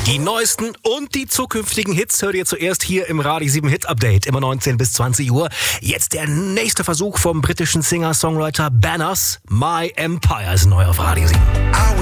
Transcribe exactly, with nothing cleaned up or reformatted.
Die neuesten und die zukünftigen Hits hört ihr zuerst hier im Radio sieben Hit Update, immer neunzehn bis zwanzig Uhr. Jetzt der nächste Versuch vom britischen Singer-Songwriter Banners. My Empire ist neu auf Radio sieben.